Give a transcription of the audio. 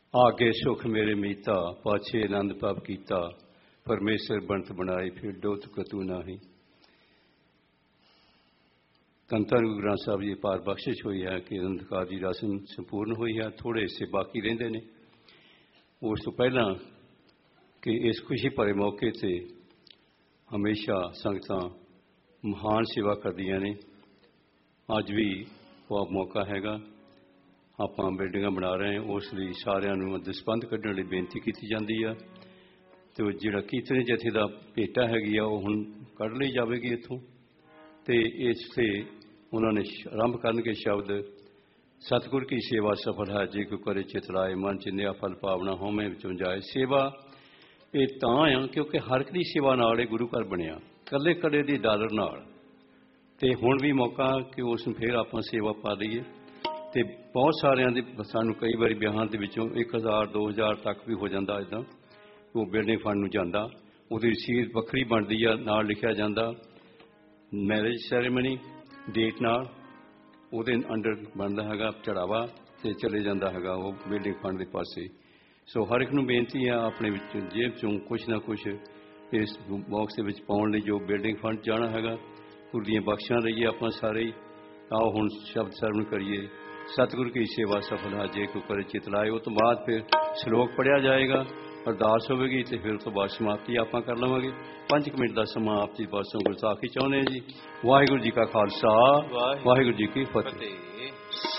आगे सुख मेरे मीता, पाछे आनंद पाप कीता, परमेश्वर बनत बनाए फिर डोत कतू नाही। धन धन गुरु ग्रंथ साहब जी पार बख्शिश हुई है कि अंधकार की रस्म संपूर्ण हुई है, थोड़े हिस्से बाकी रहिंदे ने। उस तो पहला कि इस खुशी भरे मौके से हमेशा संगतां महान सेवा करदियां ने। अज भी वो मौका हैगा, ਆਪਾਂ ਬਿਲਡਿੰਗਾਂ ਬਣਾ ਰਹੇ ਹਾਂ, ਉਸ ਲਈ ਸਾਰਿਆਂ ਨੂੰ ਦਸਬੰਧ ਕੱਢਣ ਲਈ ਬੇਨਤੀ ਕੀਤੀ ਜਾਂਦੀ ਆ। ਅਤੇ ਉਹ ਜਿਹੜਾ ਕੀਰਤਨੀ ਜਥੇ ਦਾ ਭੇਟਾ ਹੈਗੀ ਆ ਉਹ ਹੁਣ ਕੱਢ ਲਈ ਜਾਵੇਗੀ ਇੱਥੋਂ। ਅਤੇ ਇਸ 'ਤੇ ਉਹਨਾਂ ਨੇ ਆਰੰਭ ਕਰਨਗੇ ਸ਼ਬਦ, ਸਤਿਗੁਰ ਕੀ ਸੇਵਾ ਸਫਲ ਹੈ ਜੇ ਕੋਈ ਕਰੇ ਚਿਤ ਲਾਏ, ਮਨ ਚਿੰਨਿਆ ਫਲ ਪਾਵਣਾ ਹਉਮੈ ਵਿੱਚੋਂ ਜਾਏ। ਸੇਵਾ ਇਹ ਤਾਂ ਆ ਕਿਉਂਕਿ ਹਰ ਇੱਕ ਦੀ ਸੇਵਾ ਨਾਲ ਇਹ ਗੁਰੂ ਘਰ ਬਣਿਆ, ਇਕੱਲੇ ਇਕੱਲੇ ਦੀ ਡਾਲਰ ਨਾਲ। ਅਤੇ ਹੁਣ ਵੀ ਮੌਕਾ ਕਿ ਉਸ ਨੂੰ ਫਿਰ ਆਪਾਂ ਸੇਵਾ ਪਾ ਲਈਏ। ਅਤੇ ਬਹੁਤ ਸਾਰਿਆਂ ਦੇ ਸਾਨੂੰ ਕਈ ਵਾਰੀ ਵਿਆਹਾਂ ਦੇ ਵਿੱਚੋਂ 1000 2000 ਤੱਕ ਵੀ ਹੋ ਜਾਂਦਾ। ਇੱਦਾਂ ਉਹ ਬਿਲਡਿੰਗ ਫੰਡ ਨੂੰ ਜਾਂਦਾ, ਉਹਦੀ ਰਸੀਦ ਵੱਖਰੀ ਬਣਦੀ ਆ, ਨਾਲ ਲਿਖਿਆ ਜਾਂਦਾ ਮੈਰਿਜ ਸੈਰੇਮਨੀ ਡੇਟ ਨਾਲ, ਉਹਦੇ ਅੰਡਰ ਬਣਦਾ ਹੈਗਾ ਚੜਾਵਾ ਅਤੇ ਚਲੇ ਜਾਂਦਾ ਹੈਗਾ ਉਹ ਬਿਲਡਿੰਗ ਫੰਡ ਦੇ ਪਾਸੇ। ਸੋ ਹਰ ਇੱਕ ਨੂੰ ਬੇਨਤੀ ਆ ਆਪਣੇ ਵਿੱਚ ਜੇਬ 'ਚੋਂ ਕੁਛ ਨਾ ਕੁਛ ਇਸ ਬਾਕਸ ਦੇ ਵਿੱਚ ਪਾਉਣ ਲਈ, ਜੋ ਬਿਲਡਿੰਗ ਫੰਡ ਜਾਣਾ ਹੈਗਾ। ਗੁਰੂ ਦੀਆਂ ਬਖਸ਼ਾਂ ਲਈਏ ਆਪਾਂ ਸਾਰੇ ਹੀ। ਆਓ ਹੁਣ ਸ਼ਬਦ ਸਰਵਣ ਕਰੀਏ। सतगुर की सेवा सफल है जे कोई करे चित लाए। उस तो बाद फिर श्लोक पढ़िया जाएगा, अरदास होगी, तो फिर उस तो बाद समाप्ति आप कर लवेंगे। 5 मिनट का समा आप जी पासों गुरसाखी चाहते हैं जी। वाहिगुरू जी का खालसा, वाहिगुरू जी की फतेह।